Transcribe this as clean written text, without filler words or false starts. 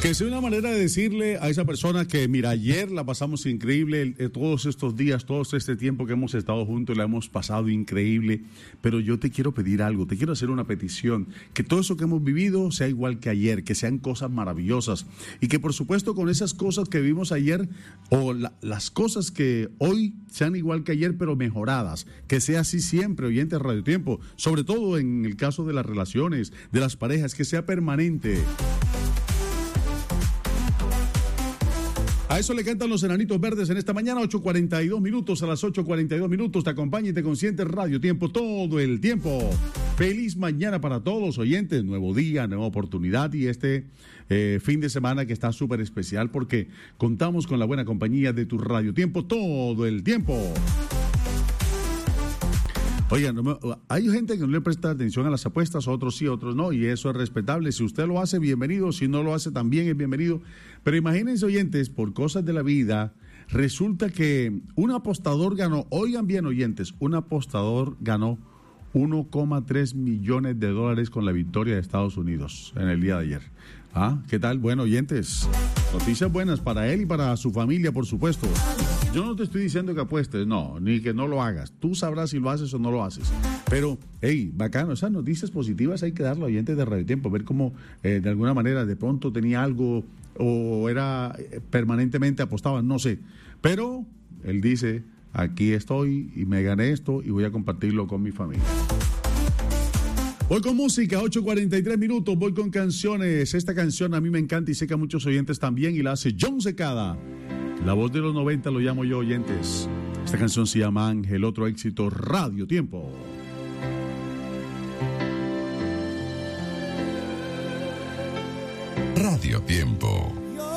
Que sea una manera de decirle a esa persona que, mira, ayer la pasamos increíble, todos estos días, todo este tiempo que hemos estado juntos, la hemos pasado increíble, pero yo te quiero pedir algo, te quiero hacer una petición, que todo eso que hemos vivido sea igual que ayer, que sean cosas maravillosas, y que por supuesto con esas cosas que vimos ayer, o las cosas que hoy sean igual que ayer, pero mejoradas, que sea así siempre, oyentes de Radio Tiempo, sobre todo en el caso de las relaciones, de las parejas, que sea permanente. A eso le cantan los enanitos verdes en esta mañana, 8:42 minutos, a las 8:42 minutos, te acompaña y te consiente Radio Tiempo todo el tiempo. Feliz mañana para todos, oyentes, nuevo día, nueva oportunidad y este fin de semana que está súper especial porque contamos con la buena compañía de tu Radio Tiempo todo el tiempo. Oigan, hay gente que no le presta atención a las apuestas, otros sí, otros no, y eso es respetable. Si usted lo hace, bienvenido. Si no lo hace, también es bienvenido. Pero imagínense, oyentes, por cosas de la vida, resulta que un apostador ganó, oigan bien, oyentes, un apostador ganó $1,3 millones con la victoria de Estados Unidos en el día de ayer. ¿Qué tal? Bueno, oyentes, noticias buenas para él y para su familia, por supuesto. Yo no te estoy diciendo que apuestes, no, ni que no lo hagas. Tú sabrás si lo haces o no lo haces. Pero, hey, bacano, esas noticias positivas hay que darle a oyentes de Radio Tiempo, ver cómo de alguna manera de pronto tenía algo o era permanentemente apostaba, no sé. Pero él dice, aquí estoy y me gané esto y voy a compartirlo con mi familia. Voy con música, 8:43 minutos, voy con canciones. Esta canción a mí me encanta y sé que a muchos oyentes también y la hace John Secada. La voz de los 90 lo llamo yo, oyentes. Esta canción se llama Ángel, otro éxito, Radio Tiempo. Radio Tiempo.